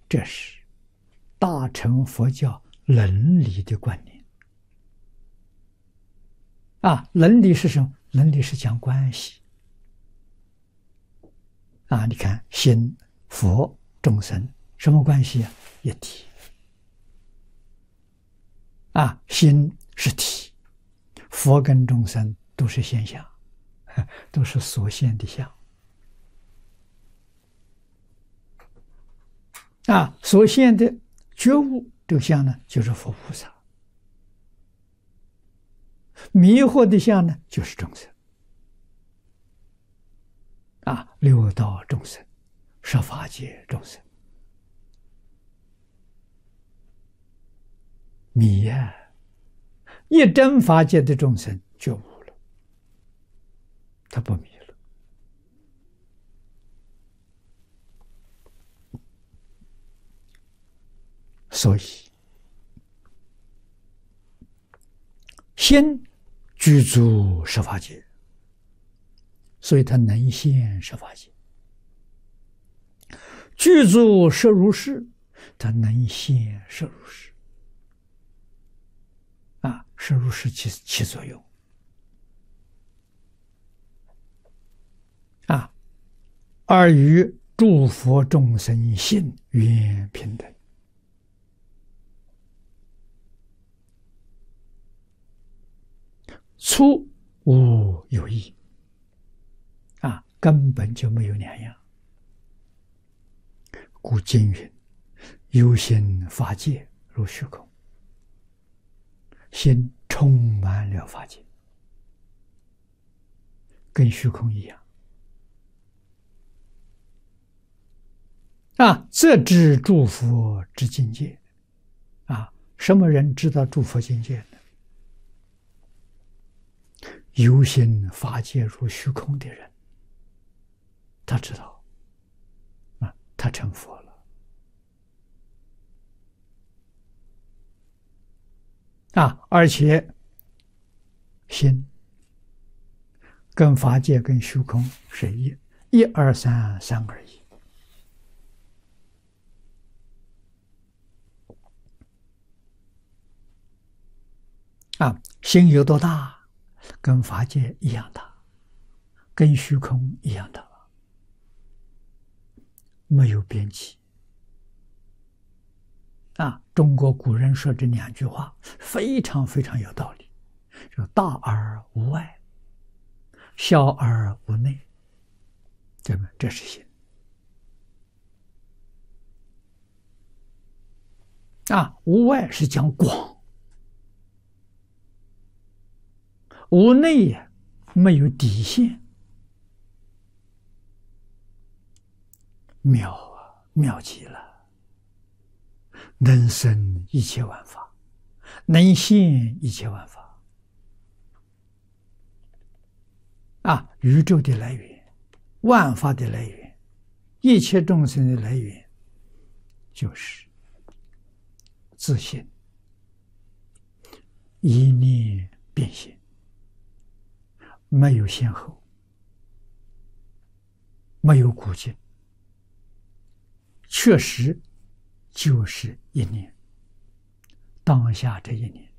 这是大乘佛教伦理的观念。伦理是什么？伦理是讲关系。你看心、佛、众生什么关系啊？一体。心是体，佛跟众生都是现象，都是所现的相。所现的觉悟这个相呢，就是佛菩萨；迷惑的相呢，就是众生。六道众生，十法界众生，迷呀！一真法界的众生觉悟了，他不迷了。所以，心具足十法界，所以他能现十法界；具足摄入识，他能现摄入识。摄入识起作用。而与诸佛众生性缘平等。粗无有异，根本就没有两样。故经云：有心法界如虚空。心充满了法界，跟虚空一样。则知诸佛之境界。什么人知道诸佛境界呢？有心法界如虚空的人，他知道，他成佛了。而且心跟法界跟虚空是一二三，三而已。心有多大？跟法界一样大，跟虚空一样大，没有边际。中国古人说这两句话非常非常有道理，说大而无外，小而无内，这是心。无外是讲广，无内没有底线，妙极了。能生一切万法，能现一切万法。宇宙的来源，万法的来源，一切众生的来源，就是自性，一念变现，没有先后，没有古今，确实就是一念，当下这一念。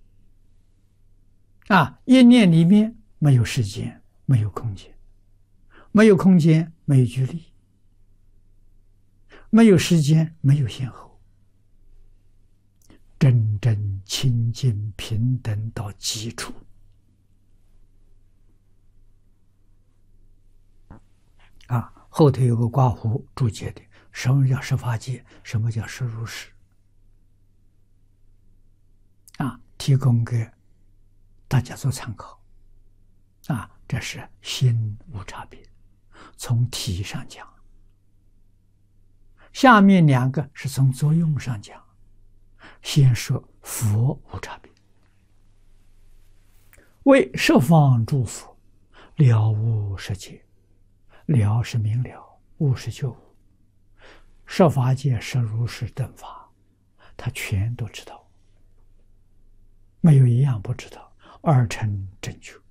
一念里面没有时间，没有空间，没有空间，没有距离，没有时间，没有先后，真正清净平等到基础。后头有个刮胡注解的，什么叫十法界，什么叫摄入识，提供给大家做参考。这是心无差别，从体上讲。下面两个是从作用上讲，先说佛无差别。为十方诸佛了悟世界，了是明了，悟是觉悟。十法界、摄入识等法，他全都知道，没有一样不知道，二乘正觉。